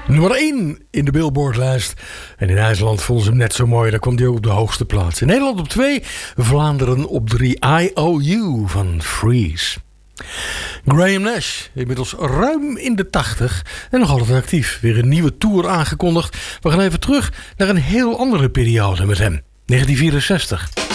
Nummer 1 in de Billboardlijst. En in IJsland vonden ze hem net zo mooi. Daar kwam hij ook op de hoogste plaats. In Nederland op 2. Vlaanderen op 3. IOU van Freeze. Graham Nash, inmiddels ruim in de 80 en nog altijd actief. Weer een nieuwe tour aangekondigd. We gaan even terug naar een heel andere periode met hem. 1964.